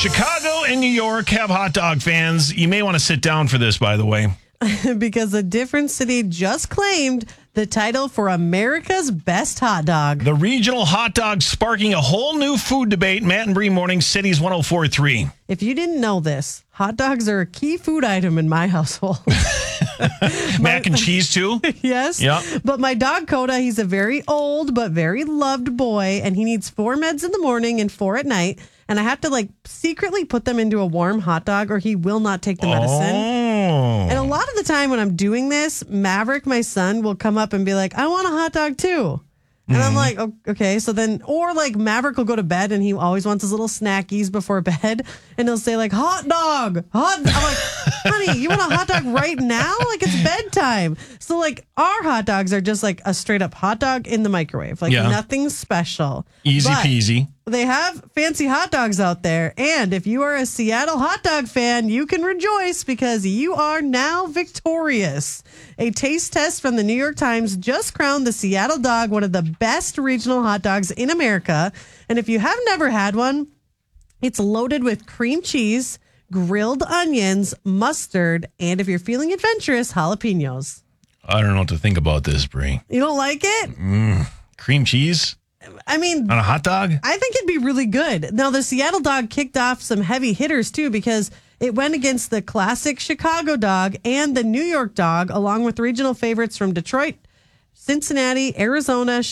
Chicago and New York have hot dog fans. You may want to sit down for this, by the way. Because a different city just claimed the title for America's best hot dog. The regional hot dog sparking a whole new food debate. Matt and Bree Morning, Cities 104.3. If you didn't know this, hot dogs are a key food item in my household. Mac and cheese, too? Yes. Yep. But my dog, Coda, he's a very old but very loved boy, and he needs 4 meds in the morning and 4 at night. And I have to secretly put them into a warm hot dog or he will not take the medicine. And a lot of the time when I'm doing this, Maverick, my son, will come up and be like, I want a hot dog too. And I'm like, okay. So then, or Maverick will go to bed and he always wants his little snackies before bed. And he'll say hot dog, I'm like, honey, you want a hot dog right now? It's bedtime. So our hot dogs are just a straight up hot dog in the microwave. Nothing special. Easy peasy. They have fancy hot dogs out there. And if you are a Seattle hot dog fan, you can rejoice because you are now victorious. A taste test from the New York Times just crowned the Seattle dog one of the best regional hot dogs in America. And if you have never had one, it's loaded with cream cheese, grilled onions, mustard, and if you're feeling adventurous, jalapenos. I don't know what to think about this, Bree. You don't like it? Cream cheese? I mean, on a hot dog? I think it'd be really good. Now, the Seattle dog kicked off some heavy hitters, too, because it went against the classic Chicago dog and the New York dog, along with regional favorites from Detroit, Cincinnati, Arizona,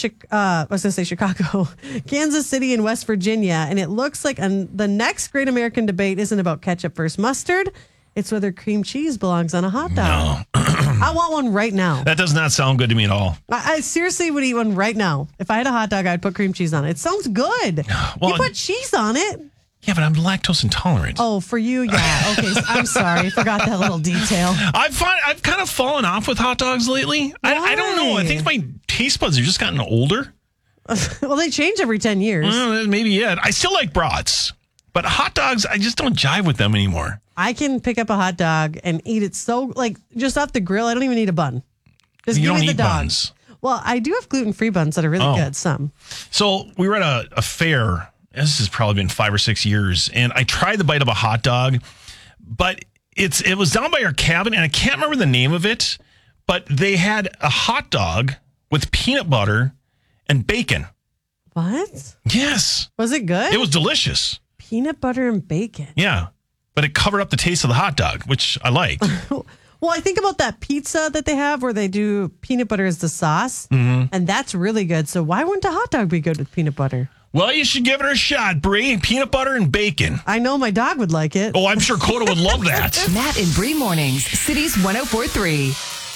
Chicago, Kansas City, and West Virginia. And it looks like the next great American debate isn't about ketchup versus mustard. It's whether cream cheese belongs on a hot dog. No. I want one right now. That does not sound good to me at all. I seriously would eat one right now. If I had a hot dog, I'd put cream cheese on it. It sounds good. Well, you put cheese on it. Yeah, but I'm lactose intolerant. Oh, for you, yeah. Okay, so I'm sorry. I forgot that little detail. I've kind of fallen off with hot dogs lately. I don't know. I think my taste buds have just gotten older. Well, they change every 10 years. Maybe, yeah. I still like brats, but hot dogs, I just don't jive with them anymore. I can pick up a hot dog and eat it just off the grill. I don't even need a bun. Just you give don't me the need dog. buns. Well, I do have gluten-free buns that are really good, some. So we were at a fair. This has probably been 5 or 6 years, and I tried the bite of a hot dog, but it was down by our cabin, and I can't remember the name of it, but they had a hot dog with peanut butter and bacon. What? Yes. Was it good? It was delicious. Peanut butter and bacon. Yeah. But it covered up the taste of the hot dog, which I liked. Well, I think about that pizza that they have where they do peanut butter as the sauce, and that's really good. So why wouldn't a hot dog be good with peanut butter? Well, you should give it a shot, Bree. Peanut butter and bacon. I know my dog would like it. Oh, I'm sure Coda would love that. Matt and Bree Mornings, Cities 104.3.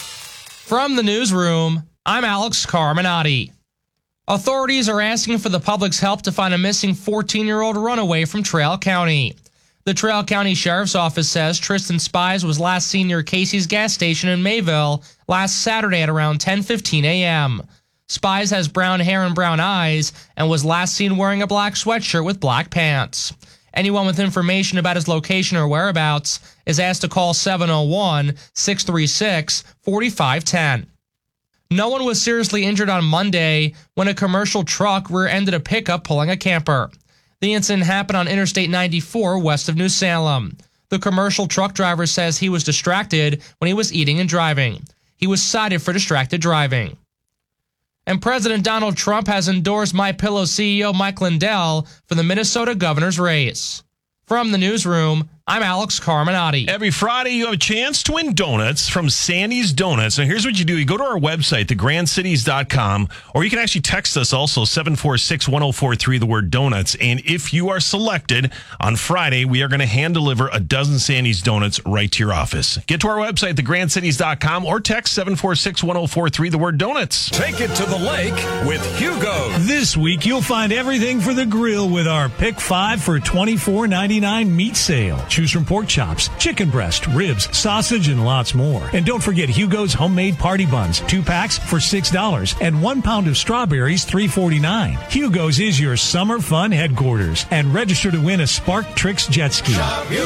From the newsroom, I'm Alex Carminati. Authorities are asking for the public's help to find a missing 14-year-old runaway from Traill County. The Traill County Sheriff's Office says Tristan Spies was last seen near Casey's gas station in Mayville last Saturday at around 10:15 a.m. Spies has brown hair and brown eyes and was last seen wearing a black sweatshirt with black pants. Anyone with information about his location or whereabouts is asked to call 701-636-4510. No one was seriously injured on Monday when a commercial truck rear-ended a pickup pulling a camper. The incident happened on Interstate 94 west of New Salem. The commercial truck driver says he was distracted when he was eating and driving. He was cited for distracted driving. And President Donald Trump has endorsed MyPillow CEO Mike Lindell for the Minnesota governor's race. From the newsroom, I'm Alex Carminati. Every Friday, you have a chance to win donuts from Sandy's Donuts. Now, here's what you do. You go to our website, thegrandcities.com, or you can actually text us also, 746-1043, the word donuts. And if you are selected on Friday, we are going to hand deliver a dozen Sandy's Donuts right to your office. Get to our website, thegrandcities.com, or text 746-1043, the word donuts. Take it to the lake with Hugo. This week, you'll find everything for the grill with our Pick 5 for $24.99 meat sale. Choose from pork chops, chicken breast, ribs, sausage, and lots more. And don't forget Hugo's homemade party buns, 2 packs for $6, and 1 pound of strawberries, $3.49. Hugo's is your summer fun headquarters. And register to win a Spark Tricks jet ski.